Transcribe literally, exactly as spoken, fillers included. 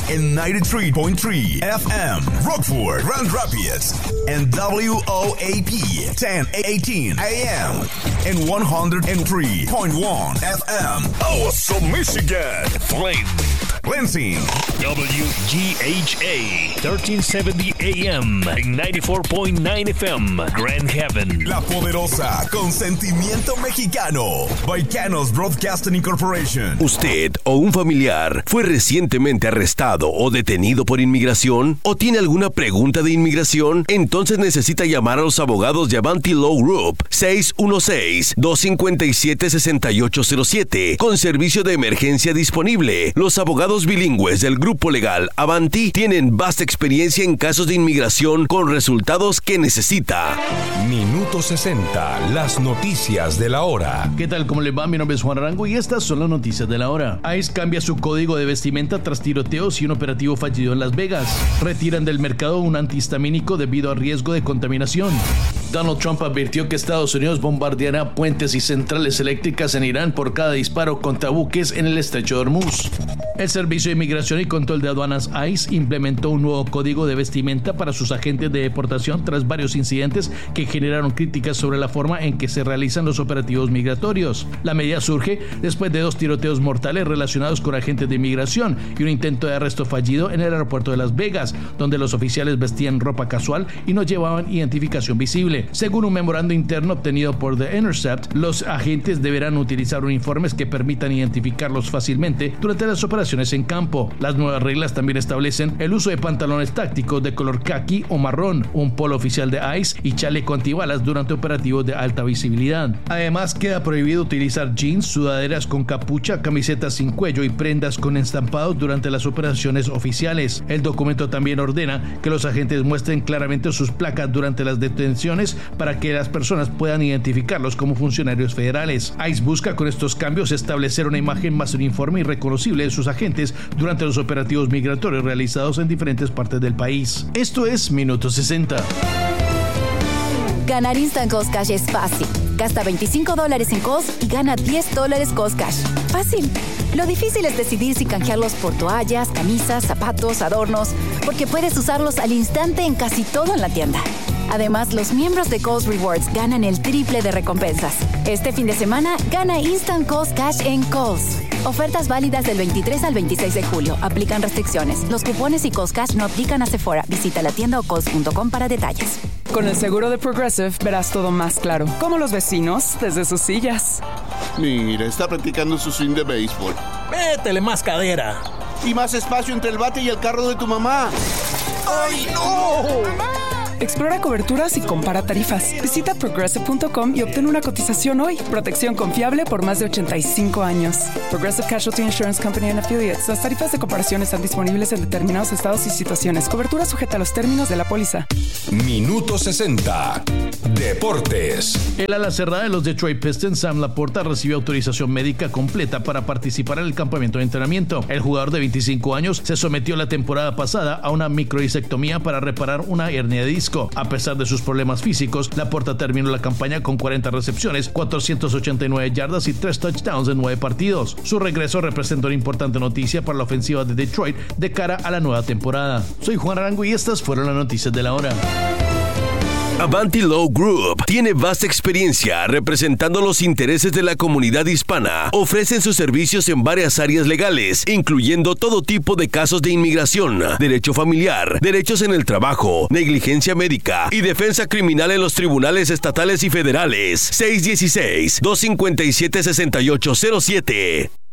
en noventa y tres punto tres F M, Rockford, Grand Rapids, and W O A P ten eighteen A M, and one oh three point one F M, Awesome, Michigan, Flint, Lansing, W G H A thirteen seventy A M, and ninety-four point nine F M, Grand Haven. La poderosa, con sentimiento mexicano, Baicanos Broadcasting Incorporation. ¿Usted o un familiar fue recientemente arrestado o detenido por inmigración? ¿O tiene alguna pregunta de inmigración? Entonces necesita llamar a los abogados de Avanti Law Group seis uno seis, dos cinco siete, seis ocho cero siete con servicio de emergencia disponible. Los abogados bilingües del grupo legal Avanti tienen vasta experiencia en casos de inmigración con resultados que necesita. Minuto sesenta, las noticias de la hora. ¿Qué tal? ¿Cómo les va? Mi nombre es Juan Arango y estas son las noticias de la hora. ICE cambia su código de vestimenta tras tiroteos y un operativo fallido en Las Vegas. Retiran del mercado un antihistamínico debido a riesgo de contaminación. Donald Trump advirtió que Estados Unidos bombardeará puentes y centrales eléctricas en Irán por cada disparo contra buques en el estrecho de Hormuz. El Servicio de Inmigración y Control de Aduanas ICE implementó un nuevo código de vestimenta para sus agentes de deportación tras varios incidentes que generaron críticas sobre la forma en que se realizan los operativos migratorios. La medida surge después de dos tiroteos mortales relacionados con agentes de inmigración y un intento de arresto fallido en el aeropuerto de Las Vegas, donde los oficiales vestían ropa casual y no llevaban identificación visible. Según un memorando interno obtenido por The Intercept, los agentes deberán utilizar uniformes que permitan identificarlos fácilmente durante las operaciones en campo. Las nuevas reglas también establecen el uso de pantalones tácticos de color caqui o marrón, un polo oficial de ICE y chaleco antibalas durante operativos de alta visibilidad. Además, queda prohibido utilizar jeans, sudaderas con capucha, camisetas sin cuello y prendas con estampados durante las operaciones oficiales. El documento también ordena que los agentes muestren claramente sus placas durante las detenciones para que las personas puedan identificarlos como funcionarios federales. ICE busca con estos cambios establecer una imagen más uniforme y reconocible de sus agentes durante los operativos migratorios realizados en diferentes partes del país. Esto es Minuto sesenta. Ganar Instant Cost Cash es fácil. Gasta veinticinco dólares en Cost y gana diez dólares Cost Cash. Fácil. Lo difícil es decidir si canjearlos por toallas, camisas, zapatos, adornos, porque puedes usarlos al instante en casi todo en la tienda. Además, los miembros de Kohl's Rewards ganan el triple de recompensas. Este fin de semana, gana Instant Cost Cash en Kohl's. Ofertas válidas del veintitrés al veintiséis de julio. Aplican restricciones. Los cupones y Cost Cash no aplican a Sephora. Visita la tienda o kohls punto com para detalles. Con el seguro de Progressive verás todo más claro. Como los vecinos desde sus sillas. Mira, está practicando su swing de béisbol. Métele más cadera. Y más espacio entre el bate y el carro de tu mamá. ¡Ay, no! Explora coberturas y compara tarifas. Visita progressive punto com y obtén una cotización hoy. Protección confiable por más de ochenta y cinco años. Progressive Casualty Insurance Company and Affiliates. Las tarifas de comparación están disponibles en determinados estados y situaciones. Cobertura sujeta a los términos de la póliza. Minuto sesenta. Deportes. El ala cerrada de los Detroit Pistons, Sam Laporta, recibió autorización médica completa para participar en el campamento de entrenamiento. El jugador de veinticinco años se sometió la temporada pasada a una microdisectomía para reparar una hernia de disco. A pesar de sus problemas físicos, Laporta terminó la campaña con cuarenta recepciones, cuatrocientas ochenta y nueve yardas y tres touchdowns en nueve partidos. Su regreso representa una importante noticia para la ofensiva de Detroit de cara a la nueva temporada. Soy Juan Arango y estas fueron las noticias de la hora. Avanti Law Group tiene vasta experiencia representando los intereses de la comunidad hispana. Ofrecen sus servicios en varias áreas legales, incluyendo todo tipo de casos de inmigración, derecho familiar, derechos en el trabajo, negligencia médica y defensa criminal en los tribunales estatales y federales. seis uno seis, dos cinco siete, seis ocho cero siete.